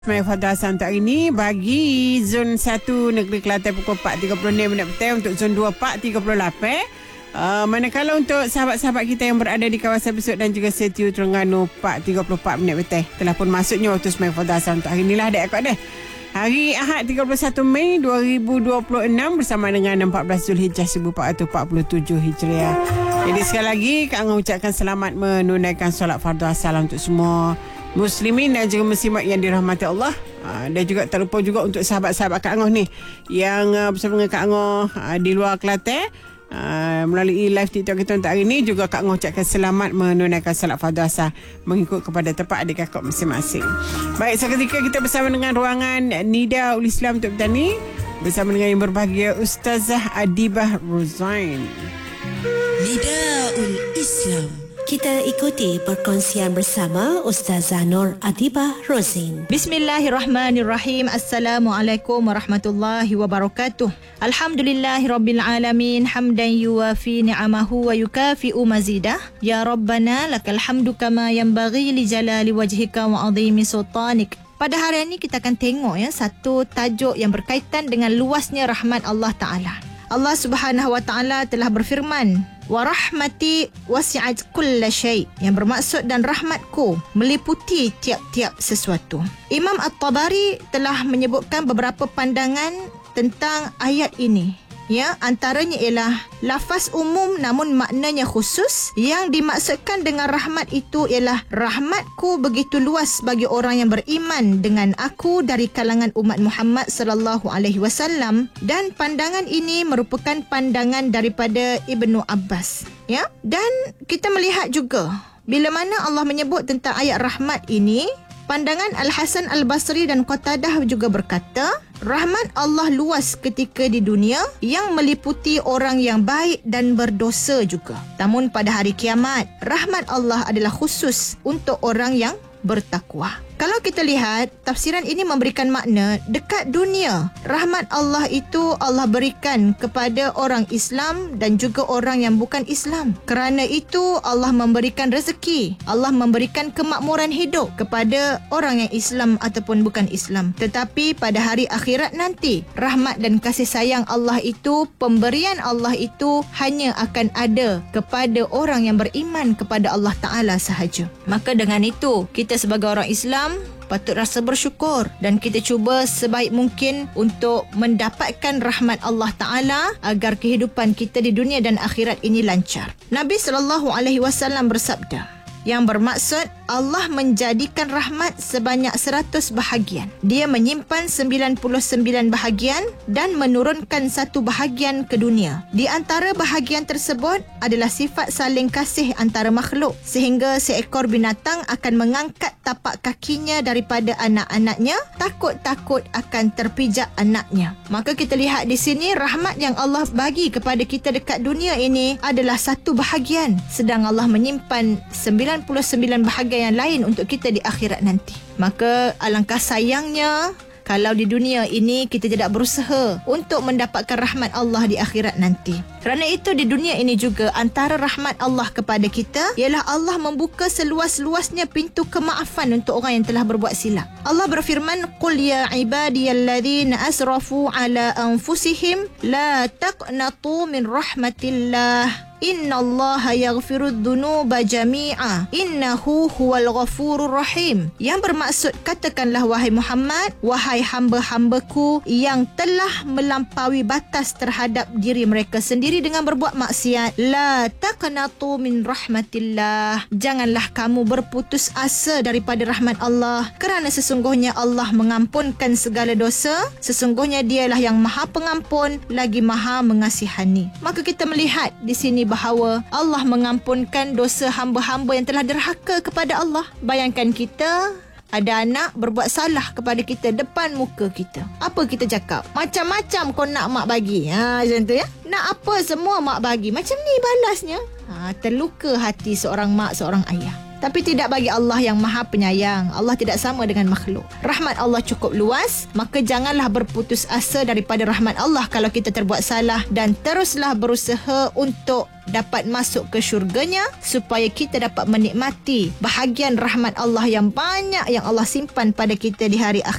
My Fadha Hasan untuk hari ini bagi zon 1 Negeri Kelantan pukul 4.36 petang, untuk zon 2 4.38. Manakala untuk sahabat-sahabat kita yang berada di kawasan Besut dan juga Setiu Terengganu 4.34 petang telah pun masuknya waktu My Fadha Hasan untuk hari inilah dek akak deh. Hari Ahad 31 Mei 2026 bersama dengan 14 Zulhijjah 1447 Hijriah. Jadi sekali lagi Kak Angah ucapkan selamat menunaikan solat fardu asal untuk semua muslimin dan juga muslimat yang dirahmati Allah. Dan juga tak lupa juga untuk sahabat-sahabat Kak Angah ni yang bersama dengan Kak Angah di luar Kelantan, melalui live TikTok kita untuk hari ini juga Kak Angah ucapkan selamat menunaikan salat fardu asar mengikut kepada tempat adik kakak masing-masing. Baik, seketika kita bersama dengan ruangan Nida Ul Islam untuk bertani bersama dengan yang berbahagia Ustazah Adibah Rozain. Nida Ul Islam. Kita ikuti perkongsian bersama Ustazah Nur Adibah Rozain. Bismillahirrahmanirrahim. Assalamualaikum warahmatullahi wabarakatuh. Alhamdulillahirabbil alamin, hamdan yuwafi ni'amahu wa yukafi'u mazidah. Ya Rabbana lakal hamdu kama yanbaghi li jalali wajhika wa 'azimi sultanik. Pada hari ini kita akan tengok satu tajuk yang berkaitan dengan luasnya rahmat Allah Ta'ala. Allah Subhanahu Wa Ta'ala telah berfirman, wa rahmati wasi'at kulla syai', yang bermaksud dan rahmatku meliputi tiap-tiap sesuatu. Imam At-Tabari telah menyebutkan beberapa pandangan tentang ayat ini. Antaranya ialah lafaz umum namun maknanya khusus. Yang dimaksudkan dengan rahmat itu ialah rahmatku begitu luas bagi orang yang beriman dengan aku dari kalangan umat Muhammad sallallahu alaihi wasallam, dan pandangan ini merupakan pandangan daripada Ibnu Abbas. Dan kita melihat juga bila mana Allah menyebut tentang ayat rahmat ini, pandangan Al-Hasan Al-Basri dan Qatadah juga berkata, rahmat Allah luas ketika di dunia yang meliputi orang yang baik dan berdosa juga. Namun pada hari kiamat, rahmat Allah adalah khusus untuk orang yang bertakwa. Kalau kita lihat, tafsiran ini memberikan makna dekat dunia, rahmat Allah itu Allah berikan kepada orang Islam dan juga orang yang bukan Islam. Kerana itu Allah memberikan rezeki, Allah memberikan kemakmuran hidup kepada orang yang Islam ataupun bukan Islam. Tetapi pada hari akhirat nanti, rahmat dan kasih sayang Allah itu, pemberian Allah itu hanya akan ada kepada orang yang beriman kepada Allah Ta'ala sahaja. Maka dengan itu, kita sebagai orang Islam patut rasa bersyukur dan kita cuba sebaik mungkin untuk mendapatkan rahmat Allah Ta'ala agar kehidupan kita di dunia dan akhirat ini lancar. Nabi SAW bersabda, yang bermaksud Allah menjadikan rahmat sebanyak 100 bahagian. Dia menyimpan 99 bahagian dan menurunkan satu bahagian ke dunia. Di antara bahagian tersebut adalah sifat saling kasih antara makhluk, sehingga seekor binatang akan mengangkat tapak kakinya daripada anak-anaknya, takut-takut akan terpijak anaknya. Maka kita lihat di sini, rahmat yang Allah bagi kepada kita dekat dunia ini adalah satu bahagian, sedang Allah menyimpan 99 bahagian yang lain untuk kita di akhirat nanti. Maka alangkah sayangnya kalau di dunia ini kita tidak berusaha untuk mendapatkan rahmat Allah di akhirat nanti. Kerana itu di dunia ini juga antara rahmat Allah kepada kita ialah Allah membuka seluas-luasnya pintu kemaafan untuk orang yang telah berbuat silap. Allah berfirman, qul ya ibadiyalladzina asrafu ala anfusihim la taqnatu min rahmatillah. Innallaha yaghfirud dhunuba jami'a innahu huwal ghafurur rahim. Yang bermaksud, katakanlah wahai Muhammad, wahai hamba-hambaku yang telah melampaui batas terhadap diri mereka sendiri dengan berbuat maksiat, la taqnatu min rahmatillah, janganlah kamu berputus asa daripada rahmat Allah, kerana sesungguhnya Allah mengampunkan segala dosa, sesungguhnya dialah yang maha pengampun lagi maha mengasihani. Maka kita melihat di sini bahawa Allah mengampunkan dosa hamba-hamba yang telah derhaka kepada Allah. Bayangkan kita ada anak berbuat salah kepada kita depan muka kita. Apa kita cakap? Macam-macam kau nak mak bagi. Macam tu Nak apa semua mak bagi. Macam ni balasnya. Terluka hati seorang mak, seorang ayah. Tapi tidak bagi Allah yang maha penyayang. Allah tidak sama dengan makhluk. Rahmat Allah cukup luas, maka janganlah berputus asa daripada rahmat Allah kalau kita terbuat salah, dan teruslah berusaha untuk dapat masuk ke syurganya supaya kita dapat menikmati bahagian rahmat Allah yang banyak yang Allah simpan pada kita di hari akhir.